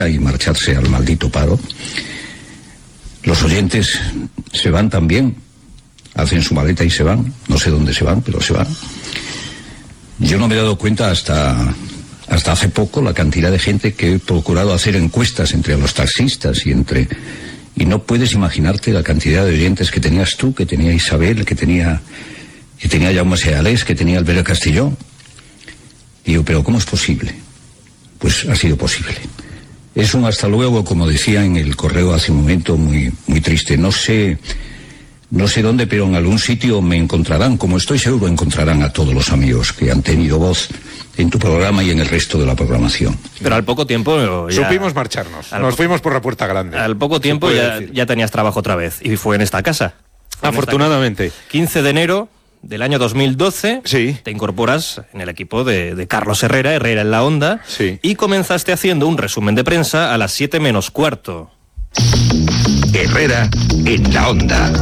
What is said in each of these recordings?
y marcharse al maldito paro. Los oyentes se van también, hacen su maleta y se van. No sé dónde se van, pero se van. Yo no me he dado cuenta hasta hace poco la cantidad de gente que he procurado hacer encuestas entre los taxistas y no puedes imaginarte la cantidad de oyentes que tenías tú, que tenía Isabel, que tenía Jaume Sealés, que tenía Alberto Castillón. Digo, pero ¿cómo es posible? Pues ha sido posible. Es un hasta luego, como decía en el correo hace un momento, muy, muy triste. No sé dónde, pero en algún sitio me encontrarán, como estoy seguro encontrarán a todos los amigos que han tenido voz en tu programa y en el resto de la programación. Pero al poco tiempo ya... Supimos marcharnos, nos fuimos por la puerta grande. Al poco tiempo ya tenías trabajo otra vez, y fue en esta casa. Afortunadamente. 15 de enero del año 2012, sí, te incorporas en el equipo de Carlos Herrera en la Onda, sí, y comenzaste haciendo un resumen de prensa a las 7 menos cuarto. Herrera en la Onda.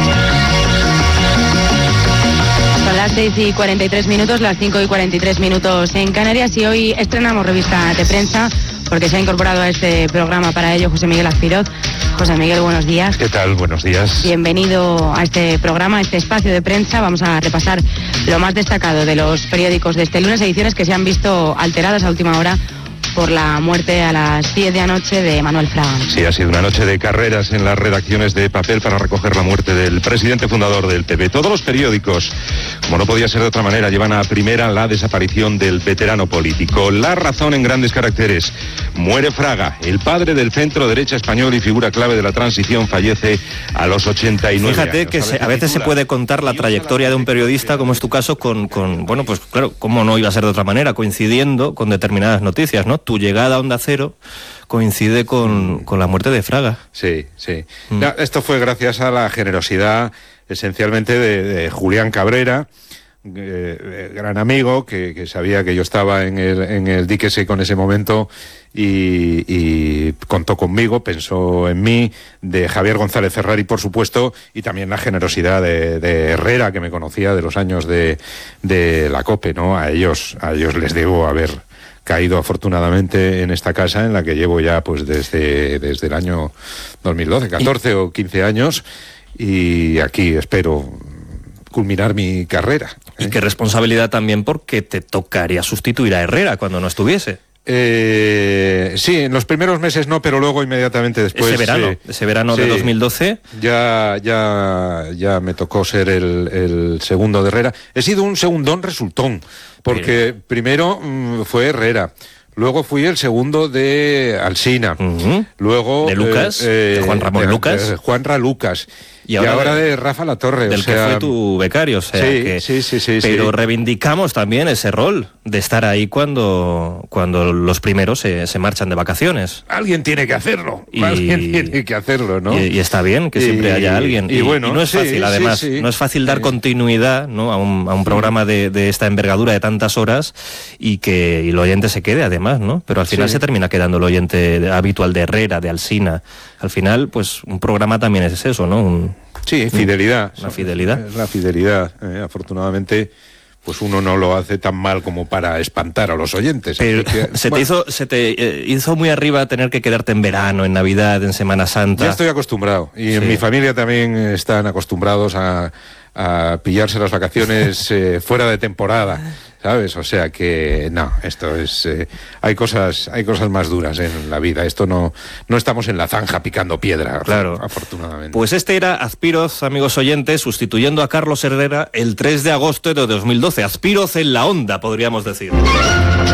Son las 6:43, las 5:43 en Canarias, y hoy estrenamos revista de prensa porque se ha incorporado a este programa para ello José Miguel Azpiroz. José Miguel, buenos días. ¿Qué tal? Buenos días. Bienvenido a este programa, a este espacio de prensa. Vamos a repasar lo más destacado de los periódicos de este lunes, ediciones que se han visto alteradas a última hora por la muerte a las 10 de anoche de Manuel Fraga. Sí, ha sido una noche de carreras en las redacciones de papel para recoger la muerte del presidente fundador del PP. Todos los periódicos, como no podía ser de otra manera, llevan a primera la desaparición del veterano político. La Razón en grandes caracteres: muere Fraga, el padre del centro derecha español y figura clave de la transición, fallece a los 89 Fíjate años. que a veces se puede contar la trayectoria de un periodista, como es tu caso, bueno, pues claro, cómo no iba a ser de otra manera, coincidiendo con determinadas noticias, ¿no? Tu llegada a Onda Cero coincide con la muerte de Fraga. Sí, sí. No, esto fue gracias a la generosidad esencialmente de Julián Cabrera, gran amigo, que sabía que yo estaba en el dique seco en ese momento y contó conmigo, pensó en mí, de Javier González Ferrari, por supuesto, y también la generosidad de Herrera, que me conocía de los años de la COPE, ¿no? A ellos les debo haber caído afortunadamente en esta casa en la que llevo ya pues desde el año 2012, 14 o 15 años, y aquí espero culminar mi carrera. Y qué responsabilidad también, porque te tocaría sustituir a Herrera cuando no estuviese. Sí, en los primeros meses no, pero luego inmediatamente después... Ese verano de 2012... Ya me tocó ser el segundo de Herrera. He sido un segundón resultón, porque primero fue Herrera, luego fui el segundo de Alsina, luego... ¿De Lucas? ¿De Juan Ramón Lucas? Juanra Lucas. Y ahora de Rafa Latorre. Del que fue tu becario, o sea, sí. Pero reivindicamos también ese rol de estar ahí cuando los primeros se marchan de vacaciones. Alguien tiene que hacerlo, ¿no? Y está bien que siempre haya alguien. Y no es fácil, además, no es fácil dar continuidad, ¿no? a un programa de esta envergadura de tantas horas y que el oyente se quede, además, ¿no? Pero al final se termina quedando el oyente habitual de Herrera, de Alsina. Al final, pues un programa también es eso, ¿no? Fidelidad. La fidelidad. La fidelidad. Afortunadamente, pues uno no lo hace tan mal como para espantar a los oyentes. Pero se te hizo muy arriba tener que quedarte en verano, en Navidad, en Semana Santa. Ya estoy acostumbrado. Y en mi familia también están acostumbrados a pillarse las vacaciones fuera de temporada, ¿sabes? O sea que no, esto es hay cosas más duras en la vida. Esto no estamos en la zanja picando piedra, claro, afortunadamente. Pues este era Azpiroz, amigos oyentes, sustituyendo a Carlos Herrera el 3 de agosto de 2012. Azpiroz en la Onda, podríamos decir.